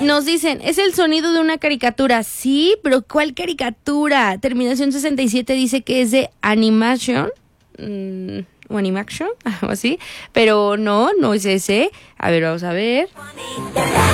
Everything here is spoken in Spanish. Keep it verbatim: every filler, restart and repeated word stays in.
Nos dicen, es el sonido de una caricatura. Sí, pero ¿cuál caricatura? Terminación sesenta y siete dice que es de Animation. Mm, o Animaction, algo así. Pero no, no es ese. A ver, vamos a ver.